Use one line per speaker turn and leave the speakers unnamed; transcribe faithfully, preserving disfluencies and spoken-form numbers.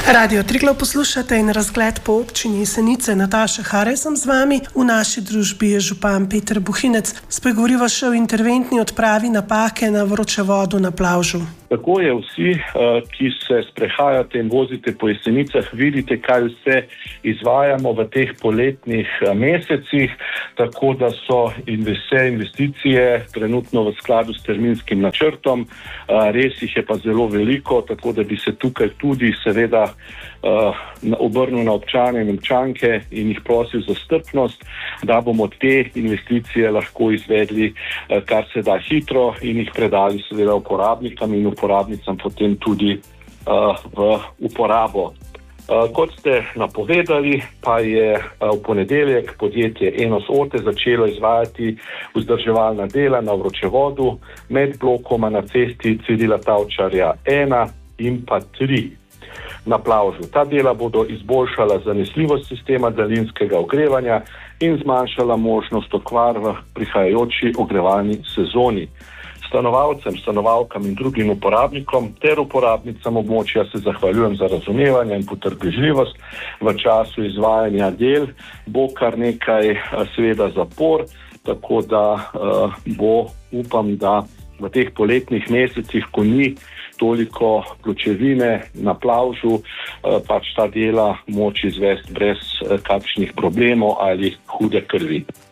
Radio Triglav poslušate in razgled po občini Jesenice. Nataša Hare sem z vami. V naši družbi je župan Peter Buhinec. Spregovoriva še o interventni odpravi napake na vročevodu na Plavžu.
Tako je, vsi, ki se sprehajate in vozite po Jesenicah, vidite, kaj vse izvajamo v teh poletnih mesecih, tako da so in vse investicije trenutno v skladu s terminskim načrtom. Res jih je pa zelo veliko, tako da bi se tukaj tudi seveda obrnil na občane in občanke in jih prosil za strpnost, da bomo te investicije lahko izvedli kar se da hitro in jih predali seveda uporabnikam in uporabnicam potem tudi uh, v uporabo. Uh, kot ste napovedali, pa je uh, v ponedeljek podjetje Enos Orte začelo izvajati vzdrževalna dela na vročevodu med blokoma na cesti Cirila Tavčarja ena in pa tri na Plavžu. Ta dela bodo izboljšala zanesljivost sistema daljinskega ogrevanja in zmanjšala možnost okvar v prihajajoči ogrevalni sezoni. Stanovalcem, stanovalkam in drugim uporabnikom ter uporabnicam območja se zahvaljujem za razumevanje in potrpežljivost v času izvajanja del. Bo kar nekaj seveda zapor, tako da uh, bo, upam, da v teh poletnih mesecih, ko ni toliko pločevine na Plavžu, uh, pač ta dela moč izvesti brez uh, kakšnih problemov ali hude krvi.